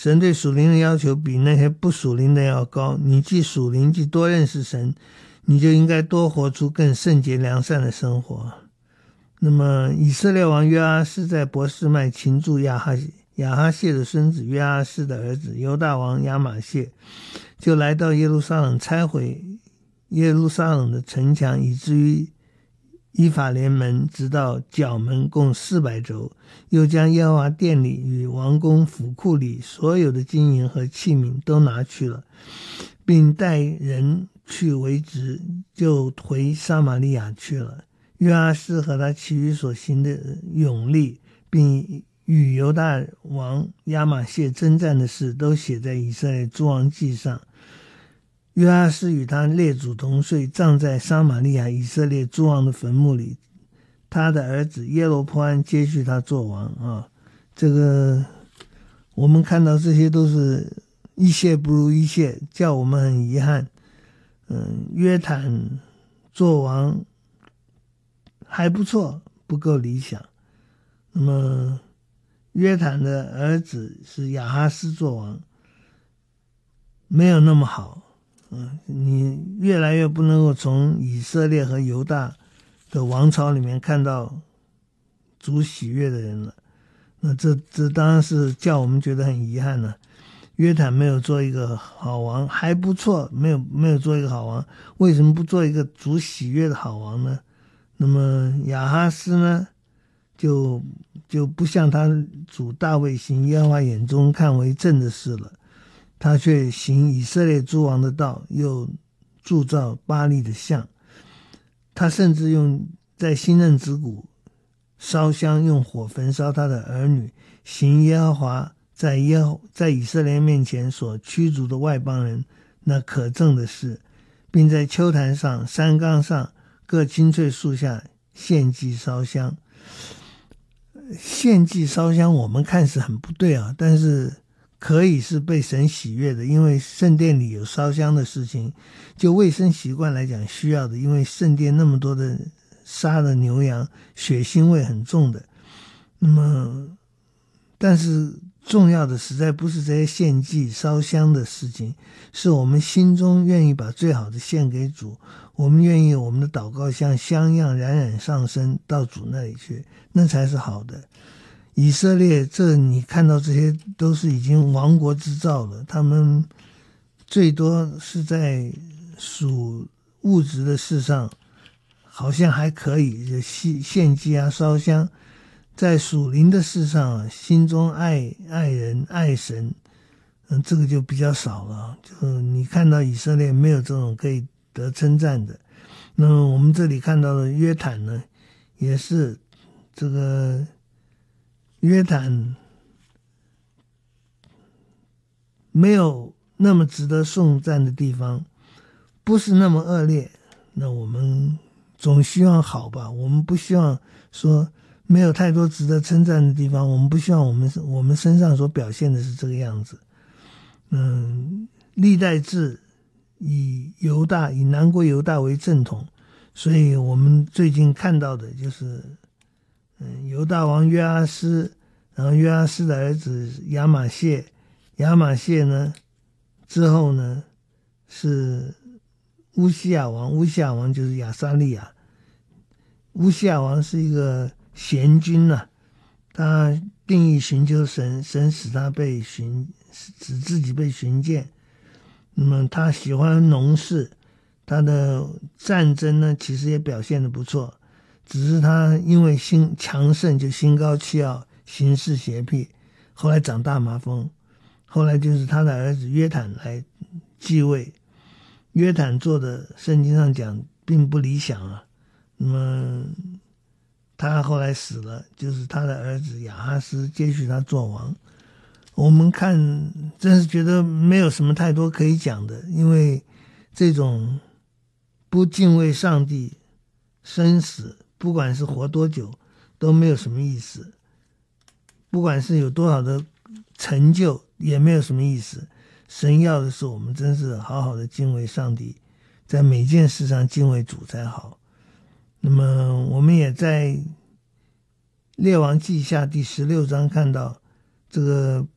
神对属灵的要求比那些不属灵的要高。你既属灵，既多认识神，你就应该多活出更圣洁良善的生活。那么以色列王约阿施在伯示麦擒住亚哈谢的孙子约阿施的儿子犹大王亚玛谢，就来到耶路撒冷，拆毁耶路撒冷的城墙，以至于以法莲门直到角门共400肘，又将耶和华殿里与王宫府库里所有的金银和器皿都拿去了，并带人去为职，就回撒玛利亚去了。约阿施和他其余所行的勇力，并与犹大王亚玛谢征战的事，都写在以色列诸王记上。约阿施与他列祖同睡，葬在撒玛利亚以色列诸王的坟墓里。他的儿子耶罗波安接续他做王啊。这个我们看到这些都是一切不如一切，叫我们很遗憾。约坦做王还不错，不够理想。那么约坦的儿子是亚哈斯做王，没有那么好。你越来越不能够从以色列和犹大的王朝里面看到主喜悦的人了。那这当然是叫我们觉得很遗憾了。约坦没有做一个好王，还不错，没有做一个好王，为什么不做一个主喜悦的好王呢？那么亚哈斯呢，就不像他主大卫行耶和华眼中看为正的事了，他却行以色列诸王的道，又铸造巴力的像。他甚至在新嫩子谷烧香，用火焚烧他的儿女，行耶和华在以色列面前所驱逐的外邦人那可憎的事，并在丘坛上、山冈上各青翠树下献祭烧香。献祭烧香我们看是很不对啊，但是可以是被神喜悦的，因为圣殿里有烧香的事情，就卫生习惯来讲需要的，因为圣殿那么多的杀的牛羊，血腥味很重的。那么但是重要的实在不是这些献祭烧香的事情，是我们心中愿意把最好的献给主，我们愿意我们的祷告像香一样冉冉上升到主那里去，那才是好的。以色列你看到这些都是已经亡国之兆了，他们最多是在属物质的事上好像还可以，就献祭啊烧香，在属灵的事上心中爱人爱神，这个就比较少了。就你看到以色列没有这种可以得称赞的。那么我们这里看到的约坦呢，也是这个约坦没有那么值得颂赞的地方，不是那么恶劣。那我们总希望好吧，我们不希望说没有太多值得称赞的地方，我们不希望我们身上所表现的是这个样子。历代志以南国犹大为正统，所以我们最近看到的就是犹大王约阿施，然后约阿施的儿子亚玛谢呢之后呢是乌西亚王就是亚撒利亚。乌西亚王是一个贤君啊，他定义寻求神使他使自己被寻见。那么他喜欢农事，他的战争呢其实也表现得不错，只是他因为强盛就心高气傲，行事邪僻，后来长大麻风。后来就是他的儿子约坦来继位，约坦做的圣经上讲并不理想啊。那么他后来死了，就是他的儿子亚哈斯接续他做王。我们看真是觉得没有什么太多可以讲的，因为这种不敬畏上帝，生死不管是活多久都没有什么意思，不管是有多少的成就也没有什么意思。神要的是我们真是好好的敬畏上帝，在每件事上敬畏主才好。那么我们也在列王记下第16章看到，这个